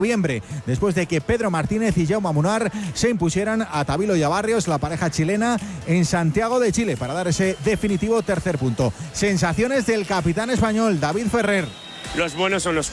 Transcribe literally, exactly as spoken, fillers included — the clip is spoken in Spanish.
noviembre, después de que Pedro Martínez y Jaume Munar se impusieran a Tabilo y a Barrios, la pareja chilena, en Santiago de Chile, para dar ese definitivo tercer punto. Sensaciones del capitán español, David Ferrer. Los buenos son los